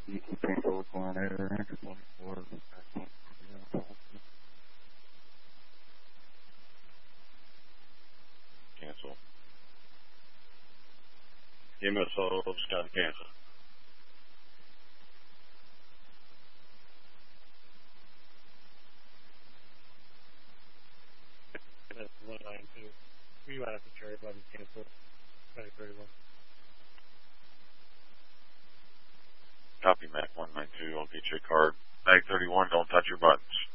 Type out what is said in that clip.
You can cancel what's going on there. Answer 24. Cancel. MSO just got to cancel. That's 192. We might have to try button cancel. 2031. Copy Mac 192. I'll get you a card. Mag 31, don't touch your buttons.